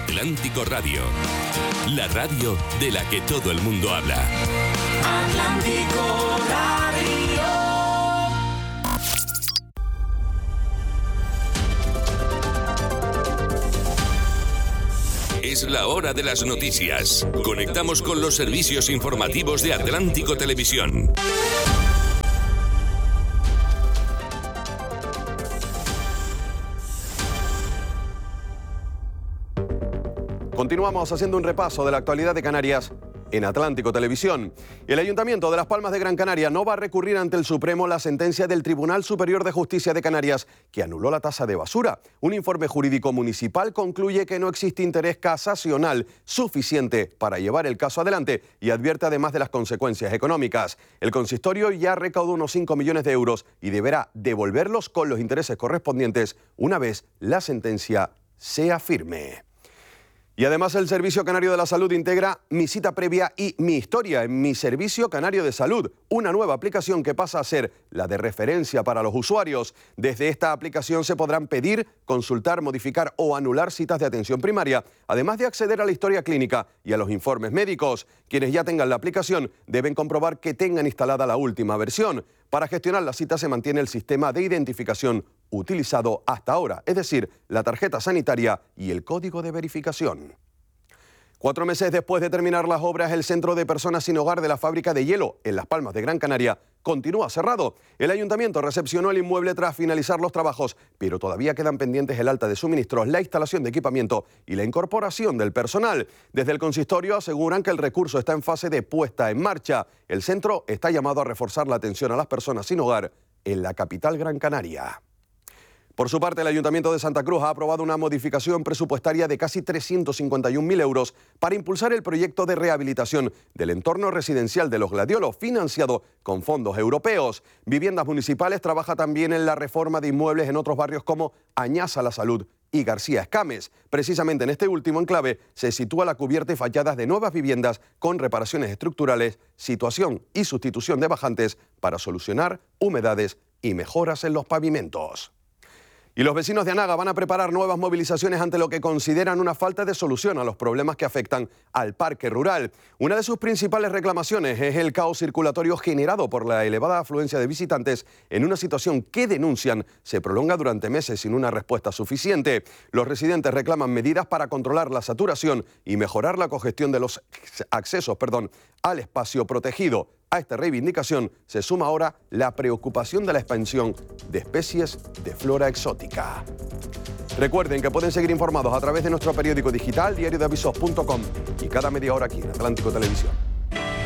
Atlántico Radio, la radio de la que todo el mundo habla. Atlántico Radio. Es la hora de las noticias. Conectamos con los servicios informativos de Atlántico Televisión. Continuamos haciendo un repaso de la actualidad de Canarias en Atlántico Televisión. El Ayuntamiento de Las Palmas de Gran Canaria no va a recurrir ante el Supremo la sentencia del Tribunal Superior de Justicia de Canarias que anuló la tasa de basura. Un informe jurídico municipal concluye que no existe interés casacional suficiente para llevar el caso adelante y advierte además de las consecuencias económicas. El consistorio ya recaudó unos 5 millones de euros y deberá devolverlos con los intereses correspondientes una vez la sentencia sea firme. Y además el Servicio Canario de la Salud integra Mi Cita Previa y Mi Historia en Mi Servicio Canario de Salud, una nueva aplicación que pasa a ser la de referencia para los usuarios. Desde esta aplicación se podrán pedir, consultar, modificar o anular citas de atención primaria, además de acceder a la historia clínica y a los informes médicos. Quienes ya tengan la aplicación deben comprobar que tengan instalada la última versión. Para gestionar la cita se mantiene el sistema de identificación utilizado hasta ahora, es decir, la tarjeta sanitaria y el código de verificación. 4 meses después de terminar las obras, el Centro de Personas Sin Hogar de la Fábrica de Hielo, en Las Palmas de Gran Canaria, continúa cerrado. El Ayuntamiento recepcionó el inmueble tras finalizar los trabajos, pero todavía quedan pendientes el alta de suministros, la instalación de equipamiento y la incorporación del personal. Desde el consistorio aseguran que el recurso está en fase de puesta en marcha. El centro está llamado a reforzar la atención a las personas sin hogar en la capital Gran Canaria. Por su parte, el Ayuntamiento de Santa Cruz ha aprobado una modificación presupuestaria de casi 351.000 euros para impulsar el proyecto de rehabilitación del entorno residencial de Los Gladiolos, financiado con fondos europeos. Viviendas Municipales trabaja también en la reforma de inmuebles en otros barrios como Añasa La Salud y García Escames. Precisamente en este último enclave se sitúa la cubierta y fachadas de nuevas viviendas con reparaciones estructurales, situación y sustitución de bajantes para solucionar humedades y mejoras en los pavimentos. Y los vecinos de Anaga van a preparar nuevas movilizaciones ante lo que consideran una falta de solución a los problemas que afectan al parque rural. Una de sus principales reclamaciones es el caos circulatorio generado por la elevada afluencia de visitantes en una situación que denuncian se prolonga durante meses sin una respuesta suficiente. Los residentes reclaman medidas para controlar la saturación y mejorar la congestión de los accesos al espacio protegido. A esta reivindicación se suma ahora la preocupación de la expansión de especies de flora exótica. Recuerden que pueden seguir informados a través de nuestro periódico digital diariodeavisos.com y cada media hora aquí en Atlántico Televisión.